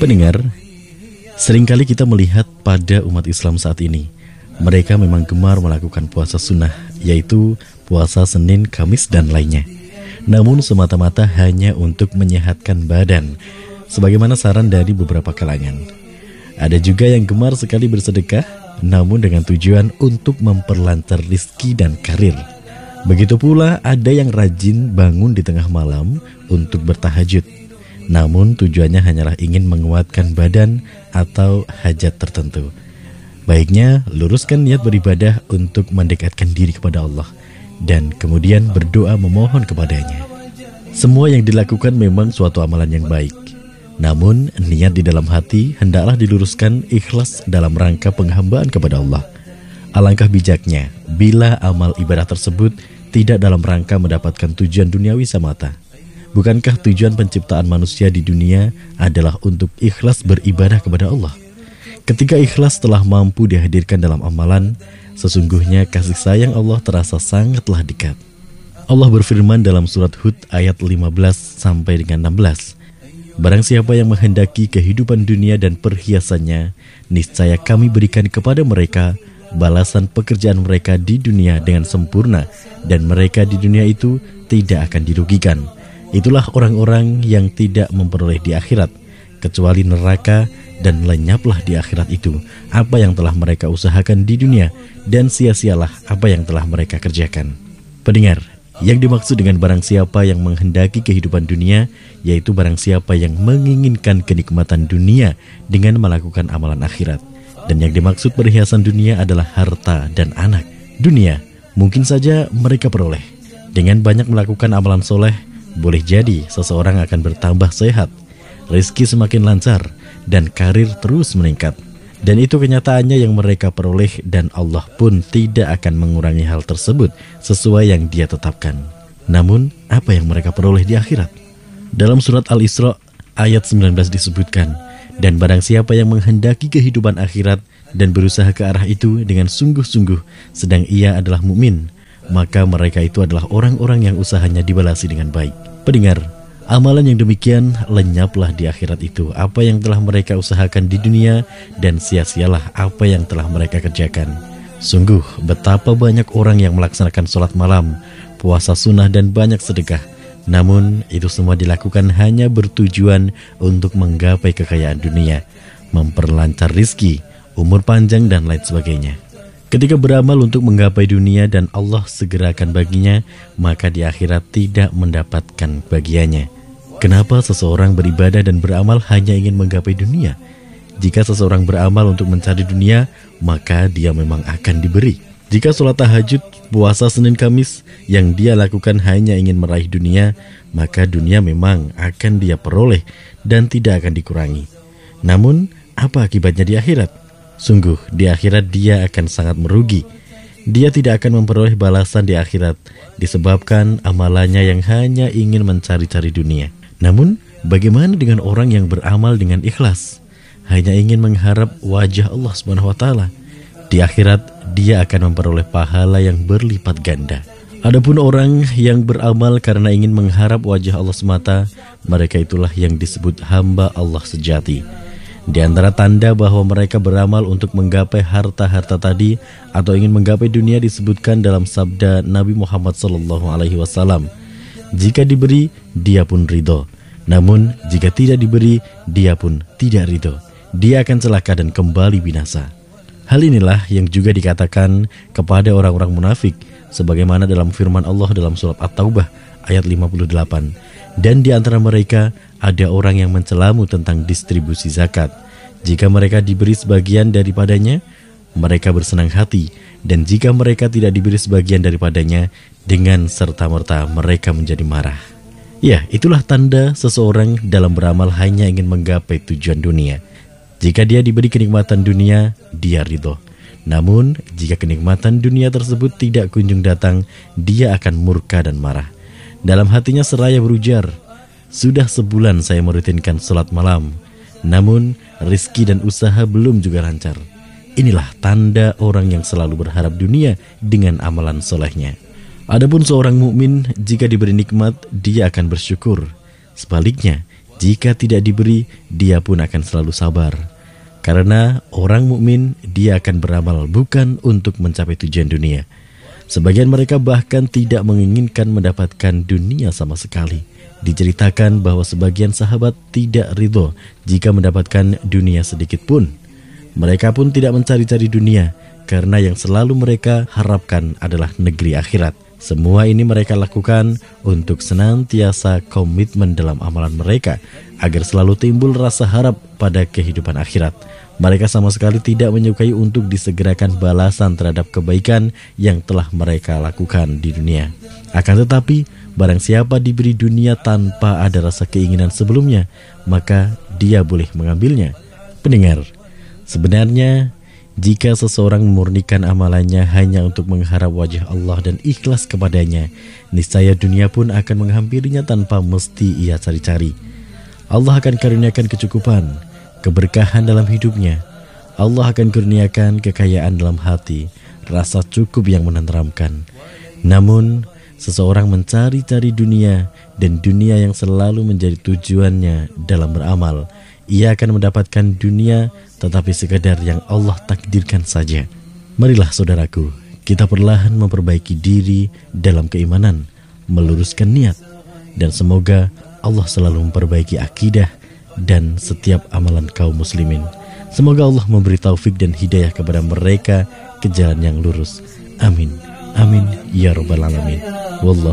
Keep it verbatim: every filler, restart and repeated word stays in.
Pendengar, seringkali kita melihat pada umat Islam saat ini, mereka memang gemar melakukan puasa sunnah, yaitu puasa Senin, Kamis, dan lainnya. Namun semata-mata hanya untuk menyehatkan badan, sebagaimana saran dari beberapa kalangan. Ada juga yang gemar sekali bersedekah, namun dengan tujuan untuk memperlancar rizki dan karir. Begitu pula ada yang rajin bangun di tengah malam untuk bertahajud, namun tujuannya hanyalah ingin menguatkan badan atau hajat tertentu. Baiknya luruskan niat beribadah untuk mendekatkan diri kepada Allah dan kemudian berdoa memohon kepadanya. Semua yang dilakukan memang suatu amalan yang baik, namun niat di dalam hati hendaklah diluruskan ikhlas dalam rangka penghambaan kepada Allah. Alangkah bijaknya bila amal ibadah tersebut tidak dalam rangka mendapatkan tujuan duniawi semata. Bukankah tujuan penciptaan manusia di dunia adalah untuk ikhlas beribadah kepada Allah? Ketika ikhlas telah mampu dihadirkan dalam amalan, sesungguhnya kasih sayang Allah terasa sangatlah dekat. Allah berfirman dalam surat Hud ayat lima belas sampai dengan enam belas. Barang siapa yang menghendaki kehidupan dunia dan perhiasannya, niscaya kami berikan kepada mereka balasan pekerjaan mereka di dunia dengan sempurna, dan mereka di dunia itu tidak akan dirugikan. Itulah orang-orang yang tidak memperoleh di akhirat kecuali neraka, dan lenyaplah di akhirat itu apa yang telah mereka usahakan di dunia, dan sia-sialah apa yang telah mereka kerjakan. Pendengar, yang dimaksud dengan barang siapa yang menghendaki kehidupan dunia, yaitu barang siapa yang menginginkan kenikmatan dunia dengan melakukan amalan akhirat. Dan yang dimaksud perhiasan dunia adalah harta dan anak. Dunia mungkin saja mereka peroleh dengan banyak melakukan amalan soleh. Boleh jadi seseorang akan bertambah sehat, rezeki semakin lancar, dan karir terus meningkat. Dan itu kenyataannya yang mereka peroleh, dan Allah pun tidak akan mengurangi hal tersebut sesuai yang Dia tetapkan. Namun, apa yang mereka peroleh di akhirat? Dalam surat Al-Isra ayat sembilan belas disebutkan, dan barang siapa yang menghendaki kehidupan akhirat dan berusaha ke arah itu dengan sungguh-sungguh, sedang ia adalah mukmin, maka mereka itu adalah orang-orang yang usahanya dibalasi dengan baik. Pendengar, amalan yang demikian lenyaplah di akhirat itu apa yang telah mereka usahakan di dunia, dan sia-sialah apa yang telah mereka kerjakan. Sungguh betapa banyak orang yang melaksanakan sholat malam, puasa sunnah, dan banyak sedekah, namun itu semua dilakukan hanya bertujuan untuk menggapai kekayaan dunia, memperlancar rizki, umur panjang, dan lain sebagainya. Ketika beramal untuk menggapai dunia dan Allah segerakan baginya, maka di akhirat tidak mendapatkan bagiannya. Kenapa seseorang beribadah dan beramal hanya ingin menggapai dunia? Jika seseorang beramal untuk mencari dunia, maka dia memang akan diberi. Jika sholat tahajud, puasa Senin Kamis yang dia lakukan hanya ingin meraih dunia, maka dunia memang akan dia peroleh dan tidak akan dikurangi. Namun, apa akibatnya di akhirat? Sungguh, di akhirat dia akan sangat merugi. Dia tidak akan memperoleh balasan di akhirat disebabkan amalannya yang hanya ingin mencari-cari dunia. Namun, bagaimana dengan orang yang beramal dengan ikhlas, hanya ingin mengharap wajah Allah subhanahu wa taala? Di akhirat, dia akan memperoleh pahala yang berlipat ganda. Adapun orang yang beramal karena ingin mengharap wajah Allah semata, mereka itulah yang disebut hamba Allah sejati. Di antara tanda bahwa mereka beramal untuk menggapai harta-harta tadi atau ingin menggapai dunia disebutkan dalam sabda Nabi Muhammad shallallahu alaihi wasallam, jika diberi, dia pun ridho. Namun, jika tidak diberi, dia pun tidak ridho. Dia akan celaka dan kembali binasa. Hal inilah yang juga dikatakan kepada orang-orang munafik, sebagaimana dalam firman Allah dalam surat At-Taubah ayat lima puluh delapan. Dan di antara mereka ada orang yang mencelamu tentang distribusi zakat. Jika mereka diberi sebagian daripadanya, mereka bersenang hati. Dan jika mereka tidak diberi sebagian daripadanya, dengan serta-merta mereka menjadi marah. Ya, itulah tanda seseorang dalam beramal hanya ingin menggapai tujuan dunia. Jika dia diberi kenikmatan dunia, dia ridho. Namun, jika kenikmatan dunia tersebut tidak kunjung datang, dia akan murka dan marah. Dalam hatinya seraya berujar, sudah sebulan saya merutinkan sholat malam, namun rizki dan usaha belum juga lancar. Inilah tanda orang yang selalu berharap dunia dengan amalan solehnya. Adapun seorang mukmin, jika diberi nikmat, dia akan bersyukur. Sebaliknya, Jika tidak diberi, dia pun akan selalu sabar. Karena orang mukmin dia akan beramal bukan untuk mencapai tujuan dunia. Sebagian mereka bahkan tidak menginginkan mendapatkan dunia sama sekali. Diceritakan bahwa sebagian sahabat tidak ridho jika mendapatkan dunia sedikit pun. Mereka pun tidak mencari-cari dunia, karena yang selalu mereka harapkan adalah negeri akhirat. Semua ini mereka lakukan untuk senantiasa komitmen dalam amalan mereka, agar selalu timbul rasa harap pada kehidupan akhirat. Mereka sama sekali tidak menyukai untuk disegerakan balasan terhadap kebaikan yang telah mereka lakukan di dunia. Akan tetapi, barang siapa diberi dunia tanpa ada rasa keinginan sebelumnya, maka dia boleh mengambilnya. Pendengar, sebenarnya jika seseorang memurnikan amalannya hanya untuk mengharap wajah Allah dan ikhlas kepadanya, niscaya dunia pun akan menghampirinya tanpa mesti ia cari-cari. Allah akan karuniakan kecukupan, keberkahan dalam hidupnya. Allah akan kurniakan kekayaan dalam hati, rasa cukup yang menenteramkan. Namun, seseorang mencari-cari dunia dan dunia yang selalu menjadi tujuannya dalam beramal, ia akan mendapatkan dunia tetapi sekadar yang Allah takdirkan saja. Marilah saudaraku, kita perlahan memperbaiki diri dalam keimanan, meluruskan niat, dan semoga Allah selalu memperbaiki akidah dan setiap amalan kaum muslimin. Semoga Allah memberi taufik dan hidayah kepada mereka ke jalan yang lurus. Amin. Amin ya rabbal alamin. Wallahu